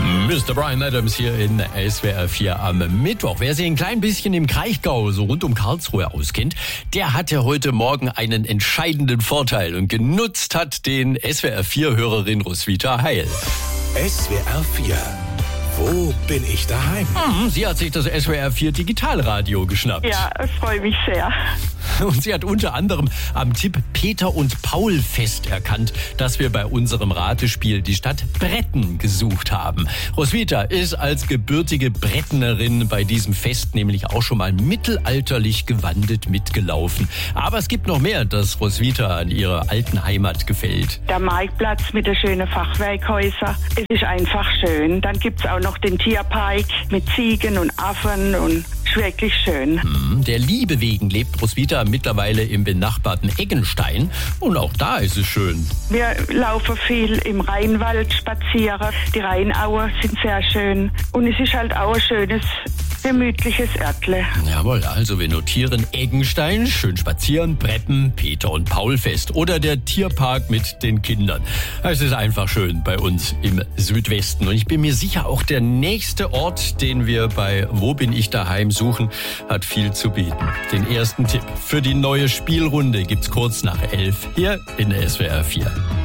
Mr. Bryan Adams hier in SWR 4 am Mittwoch. Wer sich ein klein bisschen im Kraichgau, so rund um Karlsruhe auskennt, der hatte heute Morgen einen entscheidenden Vorteil und genutzt hat den SWR 4-Hörerin Roswitha Heil. SWR 4. Wo bin ich daheim? Sie hat sich das SWR 4 Digitalradio geschnappt. Ja, ich freue mich sehr. Und sie hat unter anderem am Tipp Peter und Paul Fest erkannt, dass wir bei unserem Ratespiel die Stadt Bretten gesucht haben. Roswitha ist als gebürtige Brettenerin bei diesem Fest nämlich auch schon mal mittelalterlich gewandet mitgelaufen. Aber es gibt noch mehr, das Roswitha an ihrer alten Heimat gefällt. Der Marktplatz mit den schönen Fachwerkhäusern, es ist einfach schön. Dann gibt es auch noch den Tierpark mit Ziegen und Affen und ist wirklich schön. Der Liebe wegen lebt Roswitha mittlerweile im benachbarten Eggenstein und auch da ist es schön. Wir laufen viel im Rheinwald spazieren. Die Rheinaue sind sehr schön und es ist halt auch ein schönes, gemütliches Örtle. Jawohl, also wir notieren Eggenstein, schön spazieren, Bretten, Peter und Paul Fest oder der Tierpark mit den Kindern. Es ist einfach schön bei uns im Südwesten und ich bin mir sicher, auch der nächste Ort, den wir bei Wo bin ich daheim suchen, hat viel zu bieten. Den ersten Tipp für die neue Spielrunde gibt's kurz nach 11 hier in SWR 4.